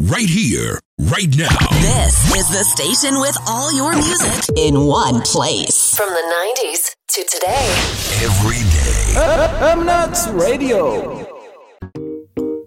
right here, right now. This is the station with all your music in one place. From the 90s to today. Every day. M-Nuts Radio.